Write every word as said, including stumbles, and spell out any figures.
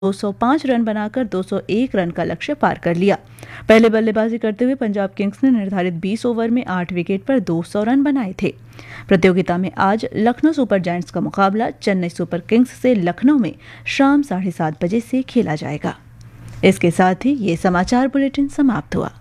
दो सौ पाँच रन बनाकर दो सौ एक रन का लक्ष्य पार कर लिया। पहले बल्लेबाजी करते हुए पंजाब किंग्स ने निर्धारित बीस ओवर में आठ विकेट पर दो सौ रन बनाए थे। प्रतियोगिता में आज लखनऊ सुपर जायंट्स का मुकाबला चेन्नई सुपर किंग्स से लखनऊ में शाम साढ़े सात बजे से खेला जाएगा। इसके साथ ही ये समाचार बुलेटिन समाप्त हुआ।